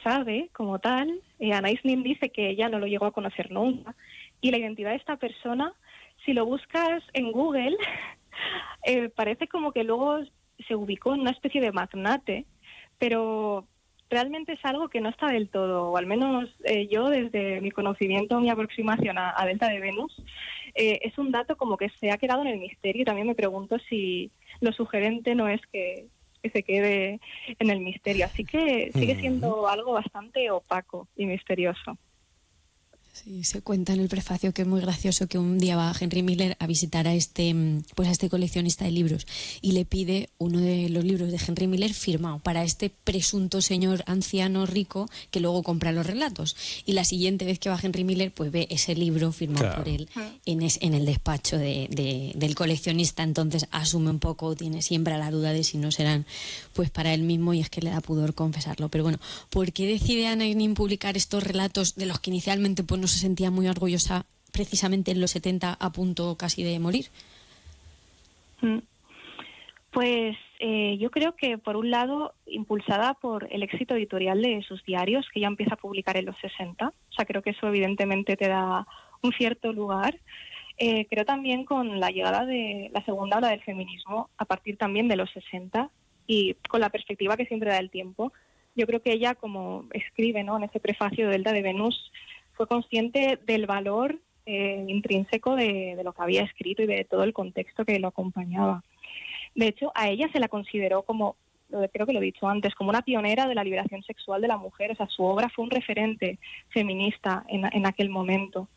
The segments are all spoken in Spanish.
sabe como tal. Anais Nin dice que ella no lo llegó a conocer nunca. Y la identidad de esta persona, si lo buscas en Google, parece como que luego se ubicó en una especie de magnate, pero realmente es algo que no está del todo, o al menos yo desde mi conocimiento, mi aproximación a Delta de Venus, es un dato como que se ha quedado en el misterio, y también me pregunto si lo sugerente no es que se quede en el misterio, así que sigue siendo algo bastante opaco y misterioso. Sí, se cuenta en el prefacio que es muy gracioso que un día va Henry Miller a visitar a este coleccionista de libros y le pide uno de los libros de Henry Miller firmado para este presunto señor anciano rico que luego compra los relatos. Y la siguiente vez que va Henry Miller, pues ve ese libro firmado por él en el despacho del coleccionista. Entonces asume un poco, tiene siempre la duda de si no serán pues para él mismo, y es que le da pudor confesarlo. Pero bueno, ¿por qué decide Anais Nin publicar estos relatos de los que inicialmente pues no se sentía muy orgullosa, precisamente en los 70, a punto casi de morir? Pues yo creo que, por un lado, impulsada por el éxito editorial de sus diarios, que ya empieza a publicar en los 60. O sea, creo que eso evidentemente te da un cierto lugar. Creo también con la llegada de la segunda ola del feminismo, a partir también de los 60, y con la perspectiva que siempre da el tiempo. Yo creo que ella, como escribe, ¿no?, en ese prefacio de Delta de Venus, fue consciente del valor intrínseco de lo que había escrito y de todo el contexto que lo acompañaba. De hecho, a ella se la consideró como, creo que lo he dicho antes, como una pionera de la liberación sexual de la mujer. O sea, su obra fue un referente feminista en aquel momento.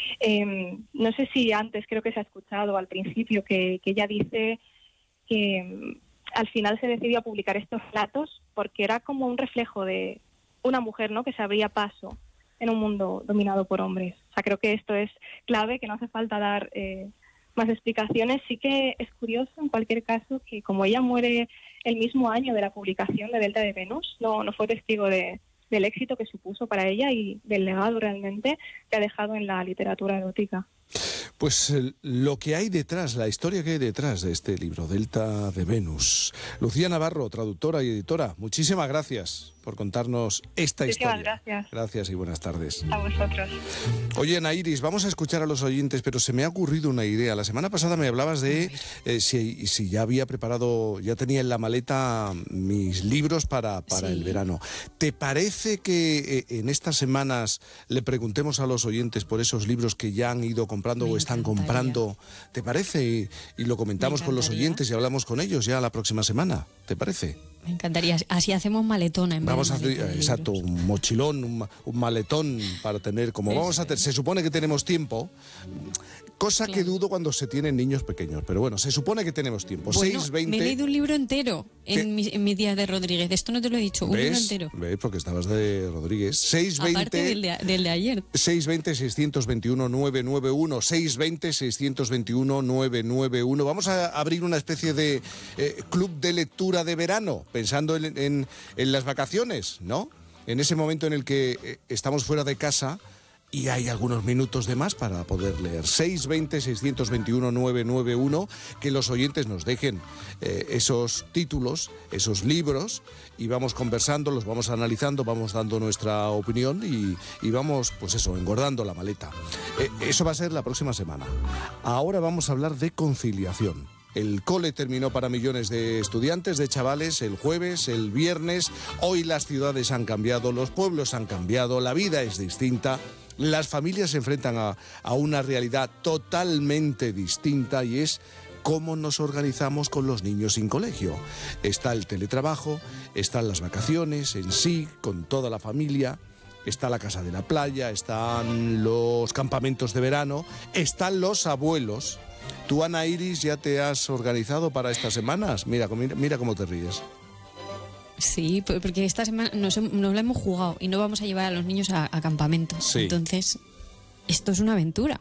No sé si antes, creo que se ha escuchado al principio, que ella dice que al final se decidió a publicar estos relatos porque era como un reflejo de una mujer, ¿no?, que se abría paso en un mundo dominado por hombres. O sea, creo que esto es clave, que no hace falta dar más explicaciones. Sí que es curioso, en cualquier caso, que como ella muere el mismo año de la publicación de Delta de Venus, no fue testigo del éxito que supuso para ella y del legado realmente que ha dejado en la literatura erótica. Pues lo que hay detrás, la historia que hay detrás de este libro, Delta de Venus. Lucía Navarro, traductora y editora, muchísimas gracias por contarnos esta historia. Gracias. Gracias y buenas tardes. A vosotros. Oye, Ana Iris, vamos a escuchar a los oyentes, pero se me ha ocurrido una idea. La semana pasada me hablabas de si ya había preparado, ya tenía en la maleta mis libros para el verano. ¿Te parece que en estas semanas le preguntemos a los oyentes por esos libros que ya han ido comprando o están comprando? ¿Te parece? Y lo comentamos con los oyentes y hablamos con ellos ya la próxima semana. ¿Te parece? Me encantaría. Así hacemos maletona en vez Vamos de a hacer, exacto, un mochilón, un maletón para tener, como vamos a hacer, se supone que tenemos tiempo, cosa que dudo cuando se tienen niños pequeños, pero bueno, se supone que tenemos tiempo. Bueno, 6:20. me he leído un libro entero en mi día de Rodríguez. Esto no te lo he dicho, un libro entero. ¿Ves? Porque estabas de Rodríguez. 6:20. Aparte del de ayer. 620-621-991. 620-621-991. Vamos a abrir una especie de club de lectura de verano, pensando en las vacaciones, ¿no? En ese momento en el que estamos fuera de casa y hay algunos minutos de más para poder leer. 620-621-991, que los oyentes nos dejen esos títulos, esos libros, y vamos conversando, los vamos analizando, vamos dando nuestra opinión y vamos, pues eso, engordando la maleta. Eso va a ser la próxima semana. Ahora vamos a hablar de conciliación. El cole terminó para millones de estudiantes, de chavales, el jueves, el viernes. Hoy las ciudades han cambiado, los pueblos han cambiado, la vida es distinta. Las familias se enfrentan a una realidad totalmente distinta, y es cómo nos organizamos con los niños sin colegio. Está el teletrabajo, están las vacaciones en sí, con toda la familia, está la casa de la playa, están los campamentos de verano, están los abuelos. ¿Tú, Ana Iris, ya te has organizado para estas semanas? Mira cómo te ríes. Sí, porque esta semana nos lo hemos jugado y no vamos a llevar a los niños a campamentos. Sí. Entonces, esto es una aventura.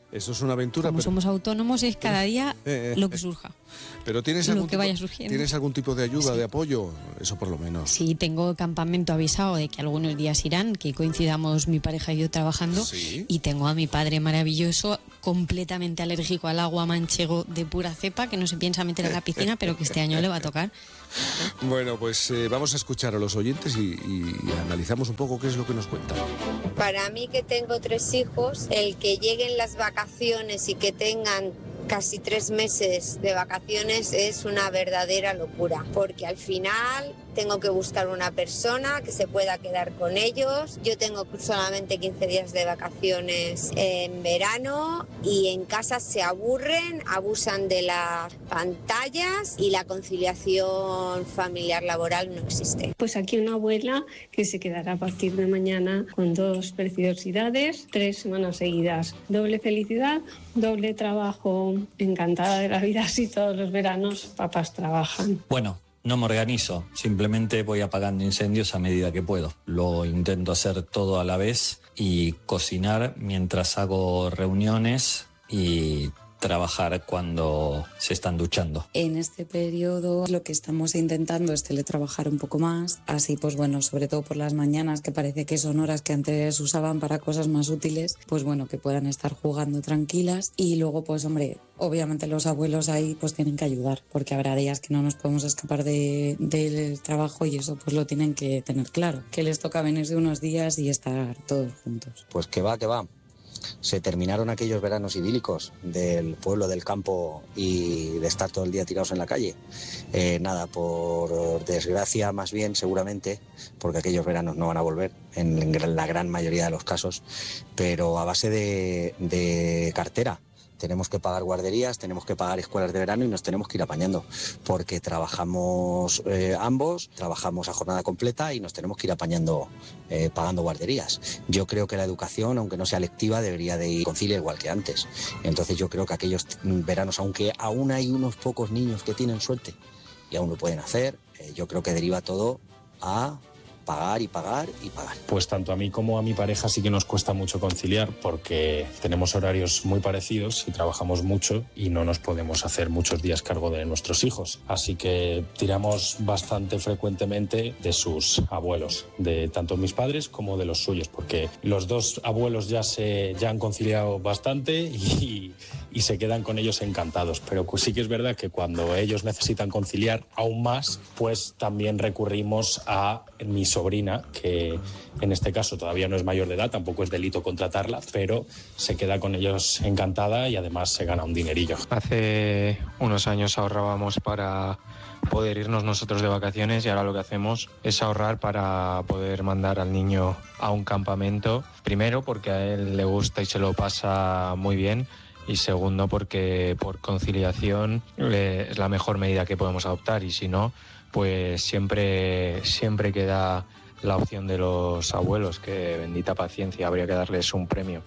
Eso es una aventura. Como somos autónomos es cada día lo que surja. Pero ¿tienes algún tipo de ayuda, de apoyo? Eso por lo menos. Sí, tengo campamento avisado de que algunos días irán, que coincidamos mi pareja y yo trabajando. ¿Sí? Y tengo a mi padre maravilloso, completamente alérgico al agua manchego de pura cepa, que no se piensa meter a la piscina, pero que este año le va a tocar. Bueno, pues vamos a escuchar a los oyentes y analizamos un poco qué es lo que nos cuentan. Para mí, que tengo 3 hijos, el que lleguen las vacaciones y que tengan casi 3 meses de vacaciones es una verdadera locura, porque al final tengo que buscar una persona que se pueda quedar con ellos. Yo tengo solamente 15 días de vacaciones en verano y en casa se aburren, abusan de las pantallas y la conciliación familiar laboral no existe. Pues aquí una abuela que se quedará a partir de mañana con 2 preciosidades, 3 semanas seguidas. Doble felicidad, doble trabajo. Encantada de la vida, así todos los veranos papás trabajan. Bueno, no me organizo, simplemente voy apagando incendios a medida que puedo. Lo intento hacer todo a la vez y cocinar mientras hago reuniones y trabajar cuando se están duchando. En este periodo lo que estamos intentando es teletrabajar un poco más, así pues bueno, sobre todo por las mañanas, que parece que son horas que antes usaban para cosas más útiles, pues bueno, que puedan estar jugando tranquilas. Y luego pues hombre, obviamente los abuelos ahí pues tienen que ayudar, porque habrá días que no nos podemos escapar del trabajo y eso pues lo tienen que tener claro, que les toca venirse unos días y estar todos juntos. Pues que va. Se terminaron aquellos veranos idílicos del pueblo, del campo y de estar todo el día tirados en la calle. Nada, por desgracia más bien seguramente, porque aquellos veranos no van a volver en la gran mayoría de los casos, pero a base de cartera. Tenemos que pagar guarderías, tenemos que pagar escuelas de verano y nos tenemos que ir apañando, porque trabajamos ambos, trabajamos a jornada completa y nos tenemos que ir apañando pagando guarderías. Yo creo que la educación, aunque no sea lectiva, debería de ir concilia igual que antes. Entonces yo creo que aquellos veranos, aunque aún hay unos pocos niños que tienen suerte y aún lo pueden hacer, yo creo que deriva todo a pagar y pagar y pagar. Pues tanto a mí como a mi pareja sí que nos cuesta mucho conciliar, porque tenemos horarios muy parecidos y trabajamos mucho y no nos podemos hacer muchos días cargo de nuestros hijos. Así que tiramos bastante frecuentemente de sus abuelos, de tanto mis padres como de los suyos, porque los 2 abuelos ya han conciliado bastante y se quedan con ellos encantados. Pero pues sí que es verdad que cuando ellos necesitan conciliar aún más, pues también recurrimos a mi sobrina, que en este caso todavía no es mayor de edad, tampoco es delito contratarla, pero se queda con ellos encantada y además se gana un dinerillo. Hace unos años ahorrábamos para poder irnos nosotros de vacaciones y ahora lo que hacemos es ahorrar para poder mandar al niño a un campamento. Primero porque a él le gusta y se lo pasa muy bien, y segundo porque por conciliación es la mejor medida que podemos adoptar, y si no, pues siempre queda la opción de los abuelos, que bendita paciencia, habría que darles un premio.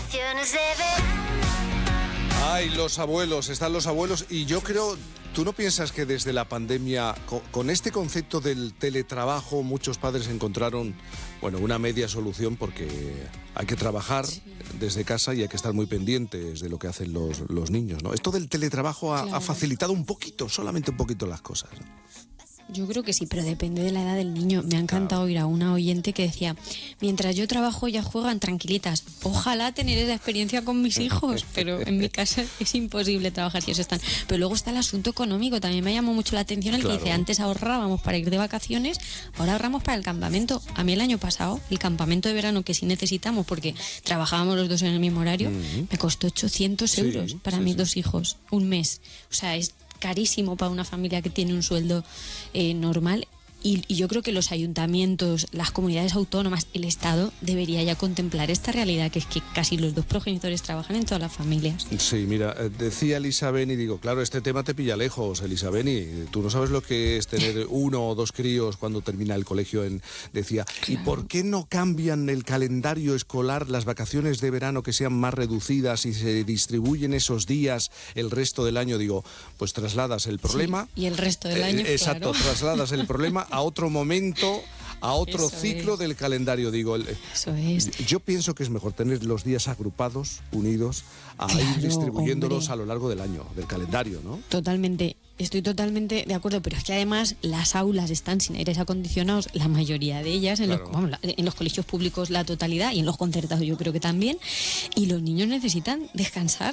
Ay, los abuelos, están los abuelos, y yo creo, ¿tú no piensas que desde la pandemia, con este concepto del teletrabajo, muchos padres encontraron, una media solución, porque hay que trabajar desde casa y hay que estar muy pendientes de lo que hacen los niños, ¿no? Esto del teletrabajo ha facilitado un poquito, solamente un poquito las cosas, ¿no? Yo creo que sí, pero depende de la edad del niño. Me ha encantado oír a una oyente que decía, mientras yo trabajo ellas juegan tranquilitas. Ojalá tener esa experiencia con mis hijos, pero en mi casa es imposible trabajar si ellos están. Pero luego está el asunto económico. También me llamó mucho la atención el que dice, antes ahorrábamos para ir de vacaciones, ahora ahorramos para el campamento. A mí el año pasado, el campamento de verano que sí necesitamos, porque trabajábamos los 2 en el mismo horario, me costó 800 euros para mis 2 hijos, un mes. O sea, es carísimo para una familia que tiene un sueldo normal. Y yo creo que los ayuntamientos, las comunidades autónomas, el Estado debería ya contemplar esta realidad, que es que casi los 2 progenitores trabajan en todas las familias. Sí, mira, decía Elisa Beni, digo, claro, este tema te pilla lejos, Elisa Beni. Tú no sabes lo que es tener 1 o 2 críos cuando termina el colegio. Decía, claro. ¿Y por qué no cambian el calendario escolar, las vacaciones de verano que sean más reducidas y se distribuyen esos días el resto del año? Digo, pues trasladas el problema. Sí, y el resto del año, exacto, claro. Trasladas el problema a otro momento, a otro Eso ciclo es. del calendario, digo. Eso es. Yo pienso que es mejor tener los días agrupados, unidos, a ir Claro, distribuyéndolos hombre. a lo largo del año, del calendario, ¿no? Totalmente, estoy totalmente de acuerdo, pero es que además las aulas están sin aires acondicionados, la mayoría de ellas, en, Claro. en los colegios públicos la totalidad y en los concertados yo creo que también, y los niños necesitan descansar.